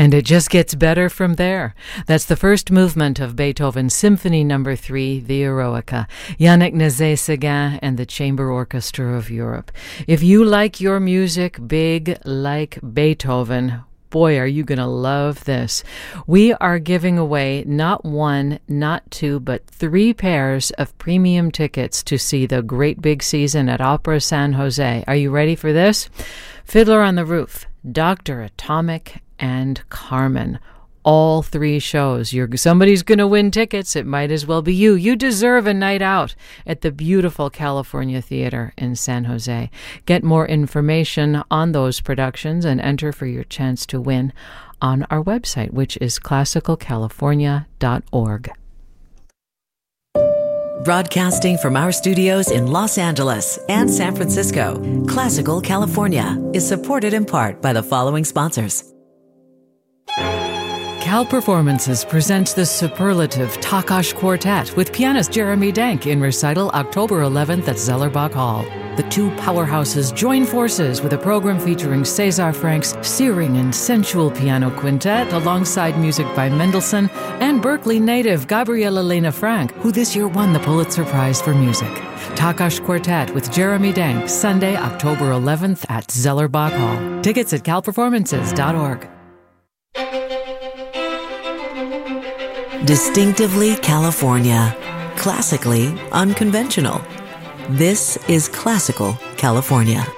And it just gets better from there. That's the first movement of Beethoven's Symphony No. 3, the Eroica, Yannick Nézet-Séguin and the Chamber Orchestra of Europe. If you like your music big like Beethoven, boy, are you going to love this. We are giving away not one, not two, but 3 pairs of premium tickets to see the great big season at Opera San Jose. Are you ready for this? Fiddler on the Roof, Dr. Atomic, and Carmen. All 3 shows. Somebody's going to win tickets. It might as well be you. You deserve a night out at the beautiful California Theater in San Jose. Get more information on those productions and enter for your chance to win on our website, which is classicalcalifornia.org. Broadcasting from our studios in Los Angeles and San Francisco, Classical California is supported in part by the following sponsors. Cal Performances presents the superlative Takács Quartet with pianist Jeremy Denk in recital October 11th at Zellerbach Hall. The 2 powerhouses join forces with a program featuring César Frank's searing and sensual piano quintet alongside music by Mendelssohn and Berkeley native Gabriela Lena Frank, who this year won the Pulitzer Prize for Music. Takács Quartet with Jeremy Denk, Sunday, October 11th at Zellerbach Hall. Tickets at calperformances.org. Distinctively California, classically unconventional. This is Classical California.